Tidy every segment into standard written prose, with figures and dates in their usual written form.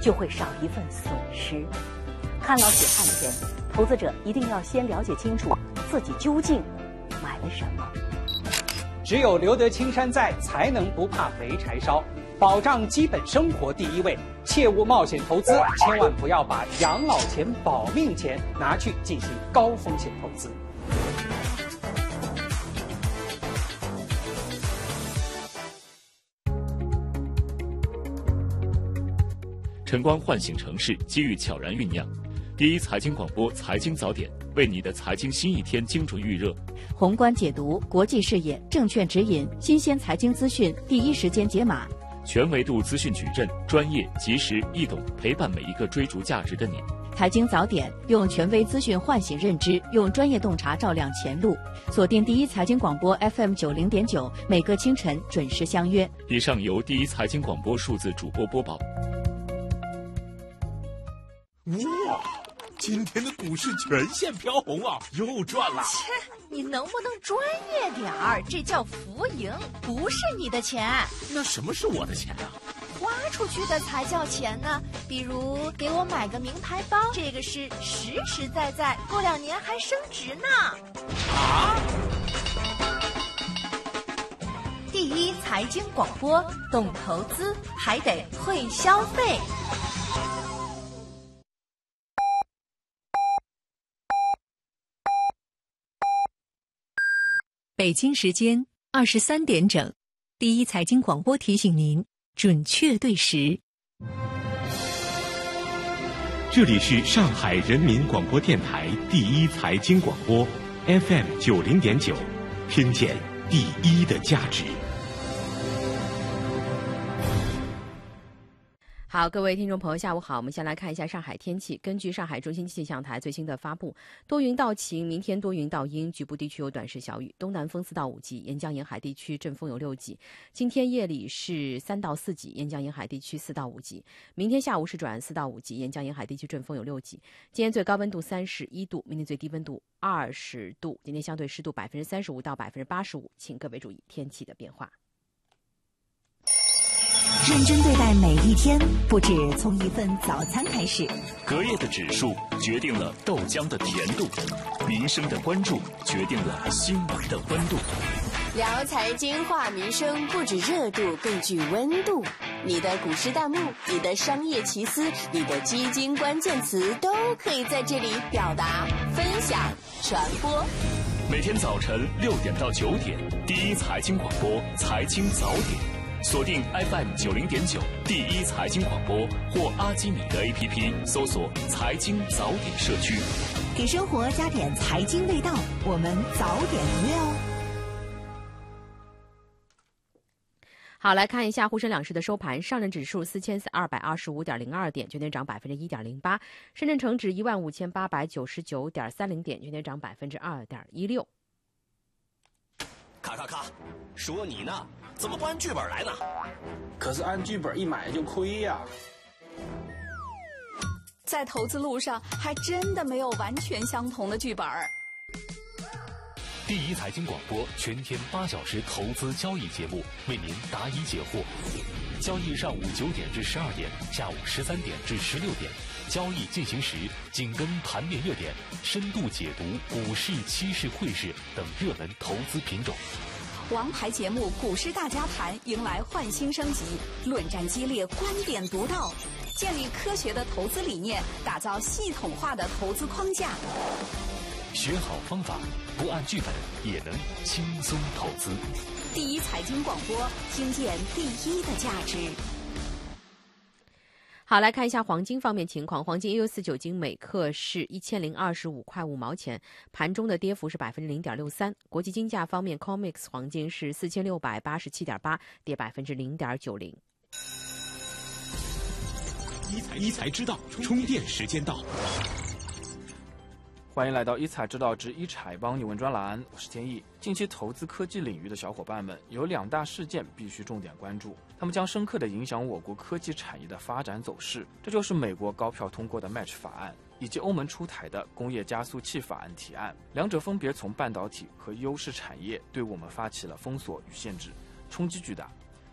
就会少一份损失。看牢血汗钱，投资者一定要先了解清楚自己究竟买了什么。 只有留得青山在，才能不怕没柴烧。保障基本生活第一位，切勿冒险投资，千万不要把养老钱、保命钱拿去进行高风险投资。 晨光唤醒城市，机遇悄然酝酿。第一财经广播财经早点，为你的财经新一天精准预热。 宏观解读，国际视野，证券指引，新鲜财经资讯，第一时间解码。 全维度资讯矩阵，专业、及时、易懂，陪伴每一个追逐价值的你。 财经早点，用权威资讯唤醒认知，用专业洞察照亮前路。锁定第一财经广播 FM90.9，每个清晨准时相约。 以上由第一财经广播数字主播播报。 哇！今天的股市全线飘红啊，又赚了！ 切，你能不能专业点儿？这叫浮盈，不是你的钱。 那什么是我的钱啊？ 花出去的才叫钱呢。比如给我买个名牌包，这个是实实在在，过2年还升值呢。 啊！ 第一财经广播，懂投资还得会消费。 北京时间23点整，第一财经广播提醒您准确对时。 这里是上海人民广播电台第一财经广播 FM90.9，听见第一的价值。 好，各位听众朋友，下午好。我们先来看一下上海天气。根据上海中心气象台最新的发布，多云到晴，明天多云到阴，局部地区有短时小雨，东南风4到5级，沿江沿海地区阵风有6级。今天夜里是3到4级，沿江沿海地区4到5级。明天下午是转4到5级，沿江沿海地区阵风有6级。今天最高温度31度，明天最低温度20度。今天相对湿度35%到85%，请各位注意天气的变化。 认真对待每一天，不止从一份早餐开始。 隔夜的指数决定了豆浆的甜度，民生的关注决定了新闻的温度。 聊财经话民生，不止热度，更具温度。你的股市弹幕，你的商业奇思，你的基金关键词，都可以在这里表达、分享、传播。 每天早晨6点到9点，第一财经广播财经早点。锁定 FM90.9第一财经广播或阿基米德 APP 搜索财经早点社区， 给生活加点财经味道，我们早点约哦。 好，来看一下沪深两市的收盘。上证指数4225.02点，全天涨1.08%；深圳成指15899.30点，全天涨2.16%。 咔，说你呢，怎么不按剧本来呢？ 可是按剧本一买就亏呀。 在投资路上，还真的没有完全相同的剧本。 第一财经广播全天8小时投资交易节目，为您答疑解惑。交易上午9点至12点，下午13点至16点。交易进行时，紧跟盘面热点，深度解读股市、期市、汇市等热门投资品种。 王牌节目《股市大家谈》迎来焕新升级，论战激烈，观点独到，建立科学的投资理念，打造系统化的投资框架。 学好方法，不按剧本也能轻松投资。 第一财经广播，听见第一的价值。 好，来看一下黄金方面情况。黄金1649金每克是1025块5毛钱，盘中的跌幅是0.63%。国际金价方面 ，COMEX 黄金是4687.8，跌0.90%。 一财知道，充电时间到。 欢迎来到一财知道之一财帮你问专栏，我是天意。近期投资科技领域的小伙伴们有2大事件必须重点关注，他们将深刻地影响我国科技产业的发展走势。这就是美国高票通过的 Match 法案，以及欧盟出台的工业加速器法案提案。两者分别从半导体和优势产业对我们发起了封锁与限制，冲击巨大。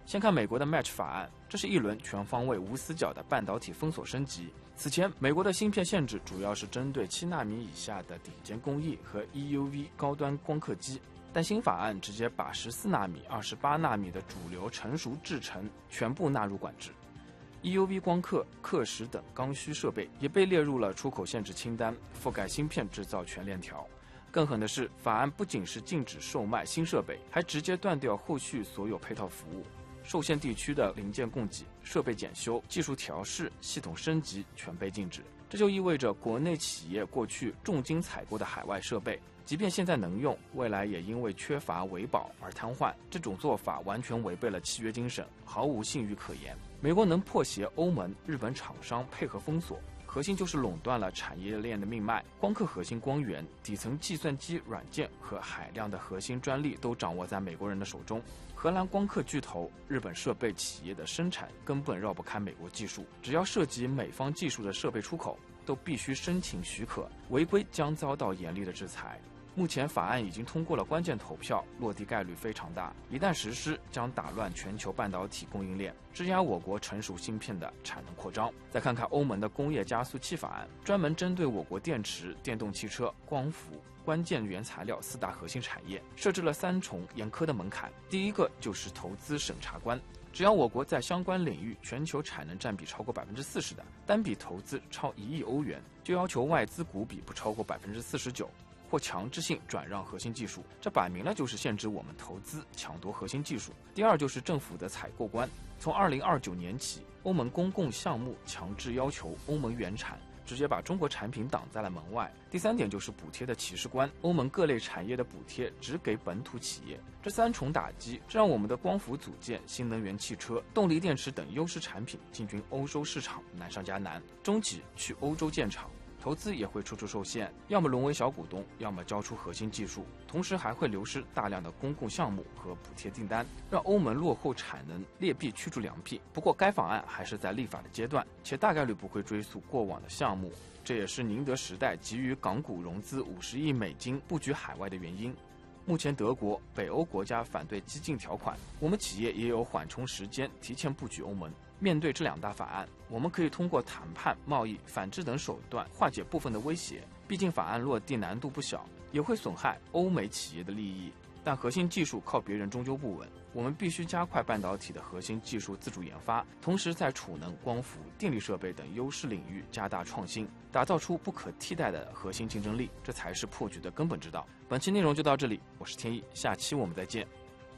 先看美国的 Match 法案，这是一轮全方位无死角的半导体封锁升级。此前，美国的芯片限制主要是针对7纳米以下的顶尖工艺和 EUV 高端光刻机，但新法案直接把14纳米、28纳米的主流成熟制程全部纳入管制。EUV 光刻、刻蚀等刚需设备也被列入了出口限制清单，覆盖芯片制造全链条。更狠的是，法案不仅是禁止售卖新设备，还直接断掉后续所有配套服务。受限地区的零件供给、设备检修、技术调试、系统升级全被禁止。这就意味着国内企业过去重金采购的海外设备，即便现在能用，未来也因为缺乏维保而瘫痪。这种做法完全违背了契约精神，毫无信誉可言。美国能迫胁欧盟、日本厂商配合封锁，核心就是垄断了产业链的命脉。光刻核心光源、底层计算机软件和海量的核心专利都掌握在美国人的手中。荷兰光刻巨头、日本设备企业的生产根本绕不开美国技术，只要涉及美方技术的设备出口，都必须申请许可，违规将遭到严厉的制裁。目前法案已经通过了关键投票，落地概率非常大，一旦实施将打乱全球半导体供应链，施压我国成熟芯片的产能扩张。再看看欧盟的工业加速器法案，专门针对我国电池、电动汽车、光伏、关键原材料4大核心产业，设置了3重严苛的门槛。第一个就是投资审查关，只要我国在相关领域全球产能占比超过40%的，单笔投资超1亿欧元，就要求外资股比不超过49%。或强制性转让核心技术，这摆明了就是限制我们投资、抢夺核心技术。第二就是政府的采购关，从2029年起，欧盟公共项目强制要求欧盟原产，直接把中国产品挡在了门外。第3点就是补贴的歧视关，欧盟各类产业的补贴只给本土企业。这3重打击，这让我们的光伏组件、新能源汽车、动力电池等优势产品进军欧洲市场难上加难，中企去欧洲建厂，投资也会处处受限，要么沦为小股东，要么交出核心技术，同时还会流失大量的公共项目和补贴订单，让欧盟落后产能，劣币驱逐良币。不过该法案还是在立法的阶段，且大概率不会追溯过往的项目，这也是宁德时代急于港股融资50亿美金布局海外的原因。目前德国、北欧国家反对激进条款，我们企业也有缓冲时间，提前布局欧盟。面对这2大法案，我们可以通过谈判、贸易、反制等手段化解部分的威胁。毕竟法案落地难度不小，也会损害欧美企业的利益。但核心技术靠别人终究不稳，我们必须加快半导体的核心技术自主研发，同时在储能、光伏、电力设备等优势领域加大创新，打造出不可替代的核心竞争力，这才是破局的根本之道。本期内容就到这里，我是天意，下期我们再见。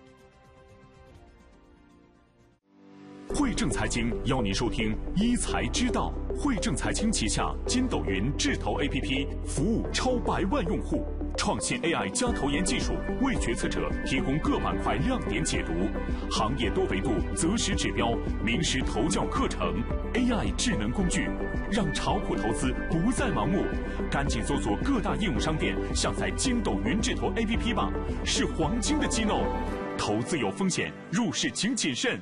汇正财经邀您收听一财之道。汇正财经旗下筋斗云智投 APP 服务超100万用户，创新 AI 加投研技术，为决策者提供各板块亮点解读，行业多维度择时指标，名师投教课程 ，AI 智能工具，让炒股投资不再盲目。赶紧搜索各大应用商店，下载筋斗云智投 APP 吧，是黄金的机弄。投资有风险，入市请谨慎。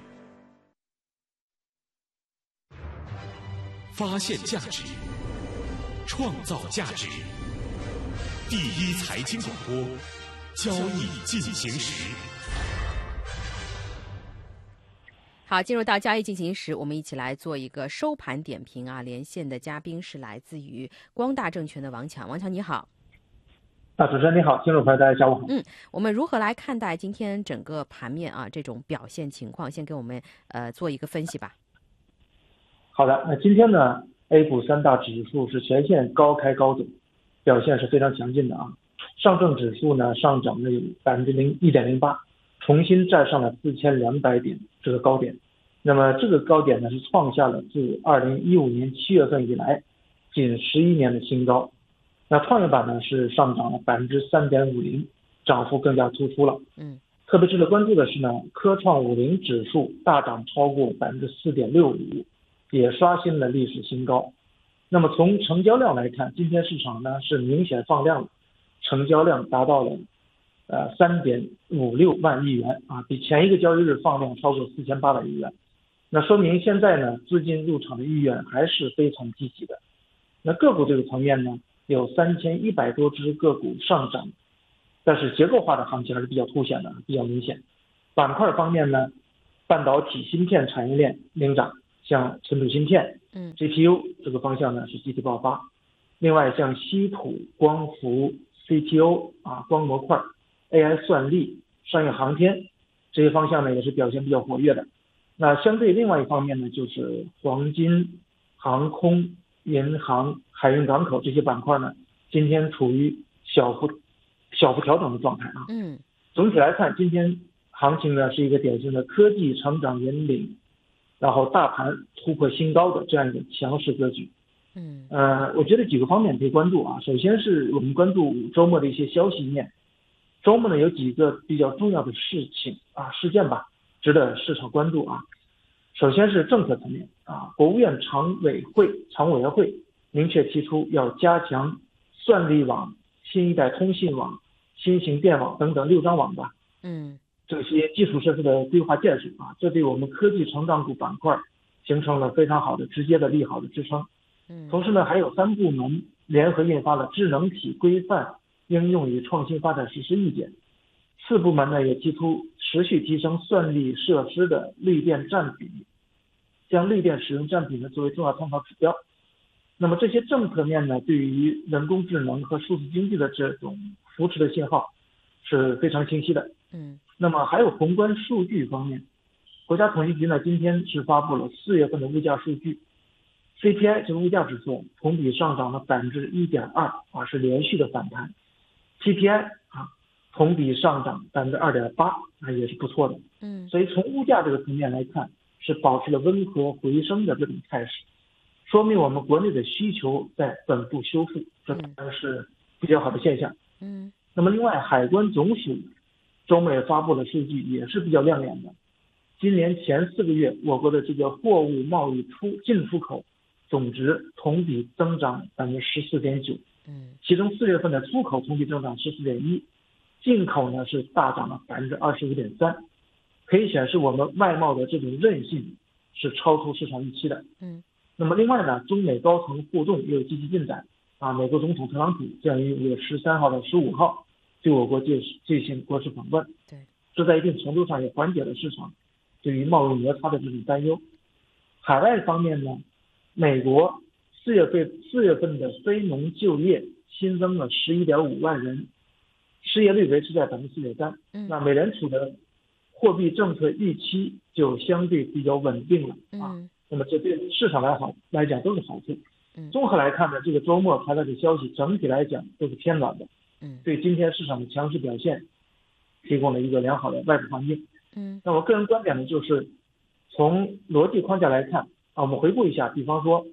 发现价值，创造价值。第一财经广播，交易进行时。 好，进入到交易进行时，我们一起来做一个收盘点评啊。连线的嘉宾是来自于光大证券的王强，王强你好。 主持人你好，听众朋友大家下午好。 我们如何来看待今天整个盘面啊这种表现情况？先给我们做一个分析吧。 好的，今天呢 A 股3大指数是全线高开高走，表现是非常强劲的啊。上证指数呢上涨了有1.08%，重新站上了4200点这个高点。那么这个高点呢是创下了自2015年7月份以来仅11年的新高。那创业板呢是上涨了3.50%，涨幅更加突出了。特别值得关注的是呢，科创50指数大涨超过4.65%。也刷新了历史新高。那么从成交量来看，今天市场呢是明显放量了，成交量达到了3.56万亿元啊，比前一个交易日放量超过4800亿元。那说明现在呢资金入场的意愿还是非常积极的。那个股这个层面呢，有3100多只个股上涨，但是结构化的行情还是比较凸显的，比较明显。板块方面呢， 半导体芯片产业链领涨，像存储芯片、GPU 这个方向呢是集体爆发。另外像稀土、光伏、CPO 光模块、AI 算力、商业航天这些方向呢也是表现比较活跃的。那相对另外一方面呢，就是黄金、航空、银行、海运港口这些板块呢，今天处于小幅调整的状态啊。总体来看，今天行情呢是一个典型的科技成长引领，然后大盘突破新高的这样一个强势格局。我觉得几个方面可以关注啊。首先是我们关注周末的一些消息面。周末呢有几个比较重要的事件吧，值得市场关注啊。首先是政策层面啊，国务院常委员会明确提出要加强算力网、新一代通信网、新型电网等等6张网吧。这些基础设施的规划建设啊，这对我们科技成长股板块形成了非常好的直接的利好的支撑。同时呢，还有3部门联合印发了智能体规范应用与创新发展实施意见，4部门呢也提出持续提升算力设施的绿电占比，将绿电使用占比呢作为重要参考指标。那么这些政策面呢，对于人工智能和数字经济的这种扶持的信号是非常清晰的。那么还有宏观数据方面，国家统计局呢今天是发布了4月份的物价数据。CPI 这个物价指数同比上涨了 1.2%， 是连续的反弹。PPI 同比上涨 2.8%， 也是不错的。所以从物价这个层面来看，是保持了温和回升的这种态势，说明我们国内的需求在稳步修复，这当然是比较好的现象。那么另外海关总署周末也发布了数据，也是比较亮眼的。今年前4个月，我国的这个货物贸易进出口总值同比增长 14.9%， 其中4月份的出口同比增长 14.1%， 进口呢是大涨了 25.3%， 可以显示我们外贸的这种韧性是超出市场预期的。那么另外呢，中美高层互动也有积极进展美国总统特朗普将于5月13号到15号对我国进行国事访问，这在一定程度上也缓解了市场对于贸易摩擦的这种担忧。海外方面呢，美国4月份的非农就业新增了 11.5 万人，失业率维持在 4.3%。那美联储的货币政策预期就相对比较稳定了那么这对市场来讲都是好处。综合来看呢，这个周末传来的消息整体来讲都是偏暖的，对今天市场的强势表现提供了一个良好的外部环境。那我个人观点呢，就是从逻辑框架来看我们回顾一下，比方说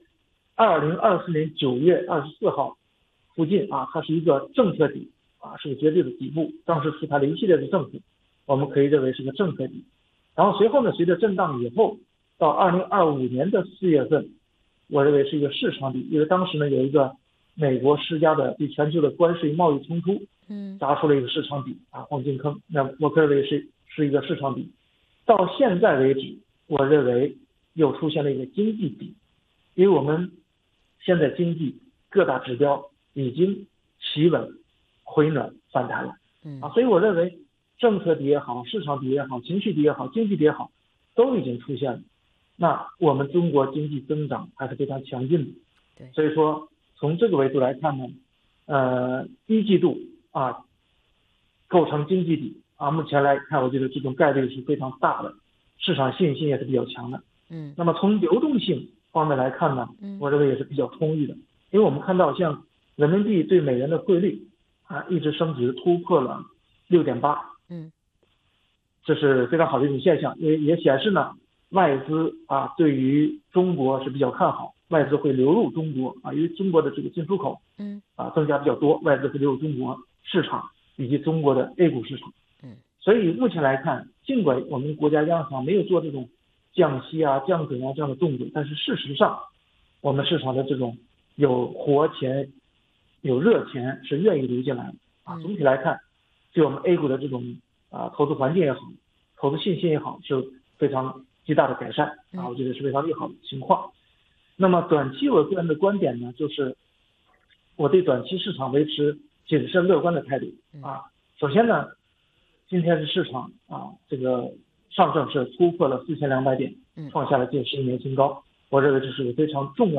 2024年9月24号附近它是一个政策底是个绝对的底部，当时出台了一系列的政策，我们可以认为是个政策底。然后随后呢，随着震荡以后，到2025年的4月份，我认为是一个市场底，因为当时呢有一个美国施加的对全球的关税贸易冲突砸出了一个市场底黄金坑，那我可认为是一个市场底。到现在为止，我认为又出现了一个经济底，因为我们现在经济各大指标已经企稳回暖反弹了所以我认为政策底也好，市场底也好，情绪底也好，经济底也好，都已经出现了。那我们中国经济增长还是非常强劲的。所以说从这个维度来看呢一季度构成经济底目前来看，我觉得这种概率是非常大的，市场信心也是比较强的。那么从流动性方面来看呢，我认为也是比较充裕的，因为我们看到像人民币对美元的汇率一直升值突破了 6.8，这是非常好的一种现象，也显示呢外资对于中国是比较看好，外资会流入中国因为中国的这个进出口增加比较多，外资会流入中国市场以及中国的 A 股市场。所以目前来看，尽管我们国家央行没有做这种降息降准这样的动作，但是事实上我们市场的这种有活钱有热钱是愿意流进来的总体来看，对我们 A 股的这种投资环境也好，投资信心也好，是非常极大的改善我觉得是非常利好的情况。那么短期我个人的观点呢，就是我对短期市场维持谨慎乐观的态度首先呢，今天是市场这个上证是突破了4200点，创下了近11年新高。我认为这是非常重要